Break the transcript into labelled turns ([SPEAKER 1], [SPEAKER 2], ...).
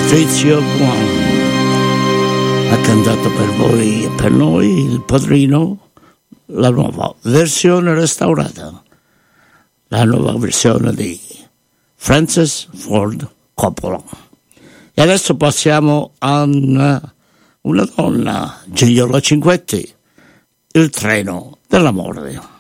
[SPEAKER 1] Patrizio Buon ha cantato per voi e per noi Il Padrino, la nuova versione restaurata, la nuova versione di Francis Ford Coppola. E adesso passiamo a una donna, Gigliola Cinquetti, Il treno dell'amore.